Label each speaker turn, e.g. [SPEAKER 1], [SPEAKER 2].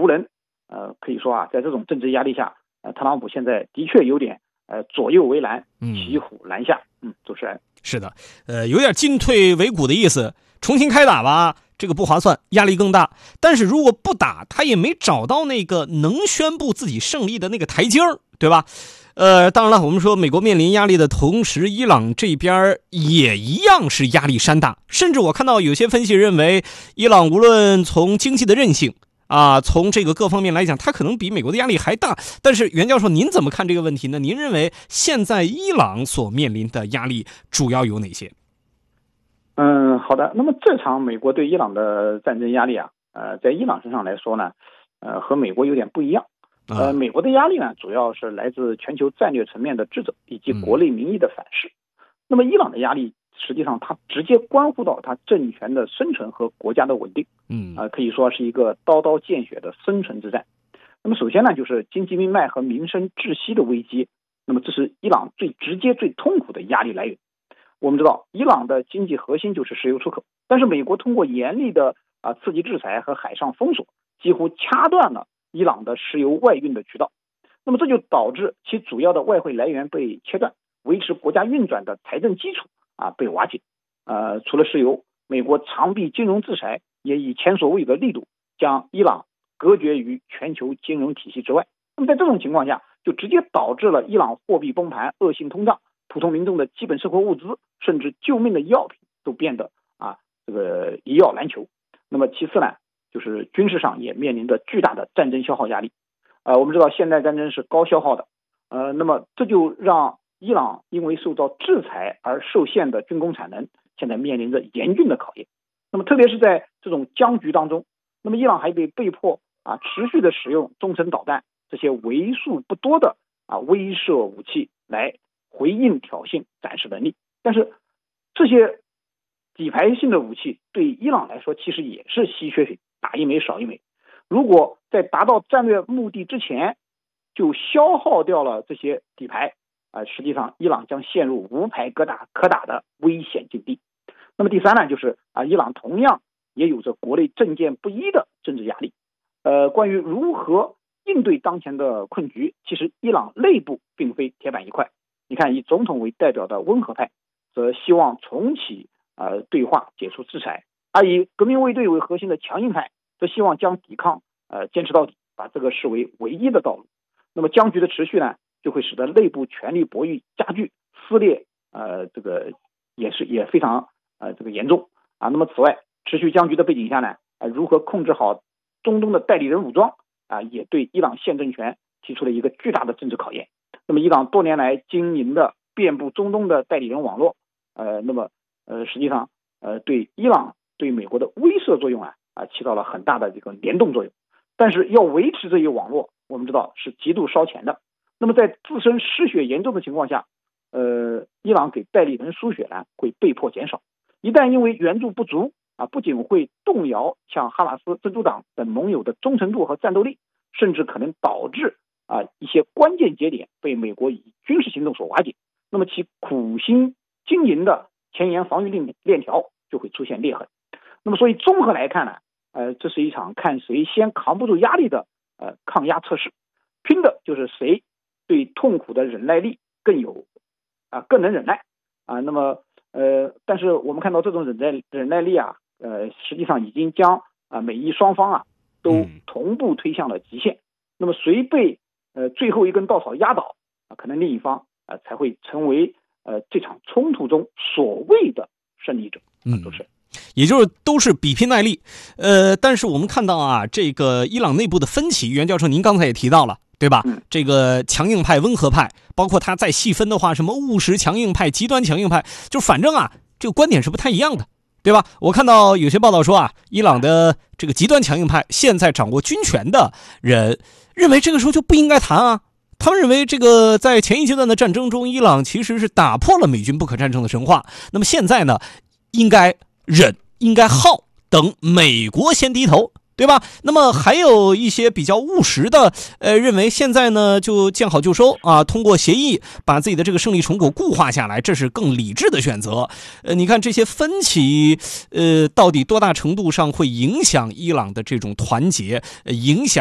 [SPEAKER 1] 无人。可以说啊，在这种政治压力下，特朗普现在的确有点左右为难，骑虎难下。主持人。
[SPEAKER 2] 是的，有点进退维谷的意思，重新开打吧，这个不划算，压力更大。但是如果不打，他也没找到那个能宣布自己胜利的那个台阶儿，对吧？当然了，我们说美国面临压力的同时，伊朗这边也一样是压力山大。甚至我看到有些分析认为，伊朗无论从经济的韧性从这个各方面来讲，它可能比美国的压力还大。但是袁教授，您怎么看这个问题呢？您认为现在伊朗所面临的压力主要有哪些？
[SPEAKER 1] 好的。那么这场美国对伊朗的战争压力在伊朗身上来说呢，和美国有点不一样。美国的压力呢，主要是来自全球战略层面的制肘以及国内民意的反噬。那么伊朗的压力，实际上它直接关乎到它政权的生存和国家的稳定。可以说是一个刀刀见血的生存之战。那么首先呢，就是经济命脉和民生窒息的危机。那么这是伊朗最直接、最痛苦的压力来源。我们知道，伊朗的经济核心就是石油出口，但是美国通过严厉的刺激制裁和海上封锁，几乎掐断了伊朗的石油外运的渠道。那么这就导致其主要的外汇来源被切断，维持国家运转的财政基础被瓦解。除了石油，美国长臂金融制裁也以前所未有的力度将伊朗隔绝于全球金融体系之外。那么在这种情况下，就直接导致了伊朗货币崩盘、恶性通胀，普通民众的基本生活物资甚至救命的药品都变得一药难求。那么其次呢，就是军事上也面临着巨大的战争消耗压力。我们知道现代战争是高消耗的，那么这就让伊朗因为受到制裁而受限的军工产能现在面临着严峻的考验。那么特别是在这种僵局当中，那么伊朗还得被迫持续的使用中程导弹这些为数不多的威慑武器来回应挑衅，展示能力。但是这些底牌性的武器对伊朗来说其实也是稀缺品，打一枚少一枚。如果在达到战略目的之前就消耗掉了这些底牌，实际上伊朗将陷入无牌可打的危险境地。那么第三呢，就是伊朗同样也有着国内政见不一的政治压力。关于如何应对当前的困局，其实伊朗内部并非铁板一块。你看，以总统为代表的温和派则希望重启对话，解除制裁；而以革命卫队为核心的强硬派则希望将抵抗坚持到底，把这个视为唯一的道路。那么僵局的持续呢，就会使得内部权力博弈加剧，撕裂这个也非常严重那么此外，持续僵局的背景下呢，如何控制好中东的代理人武装也对伊朗现政权提出了一个巨大的政治考验。那么伊朗多年来经营的遍布中东的代理人网络，实际上对伊朗对美国的威慑作用起到了很大的这个联动作用。但是要维持这一网络，我们知道是极度烧钱的。那么在自身失血严重的情况下，伊朗给代理人输血呢会被迫减少。一旦因为援助不足不仅会动摇像哈马斯、真主党等盟友的忠诚度和战斗力，甚至可能导致一些关键节点被美国以军事行动所瓦解。那么其苦心经营的前沿防御链条就会出现裂痕。那么所以综合来看呢，这是一场看谁先扛不住压力的抗压测试，拼的就是谁对痛苦的忍耐力更能忍耐那么但是我们看到这种忍耐力实际上已经将美伊双方都同步推向了极限。那么谁被最后一根稻草压倒可能另一方才会成为这场冲突中所谓的胜利者。
[SPEAKER 2] 也就是都是比拼耐力。但是我们看到这个伊朗内部的分歧，袁教授您刚才也提到了，对吧？这个强硬派、温和派，包括他再细分的话，什么务实强硬派、极端强硬派，就反正这个观点是不太一样的，对吧？我看到有些报道说伊朗的这个极端强硬派现在掌握军权的人认为这个时候就不应该谈他们认为这个在前一阶段的战争中，伊朗其实是打破了美军不可战胜的神话。那么现在呢，应该忍，应该耗，等美国先低头，对吧？那么还有一些比较务实的，认为现在呢就见好就收通过协议把自己的这个胜利成果固化下来，这是更理智的选择。你看这些分歧，到底多大程度上会影响伊朗的这种团结，影响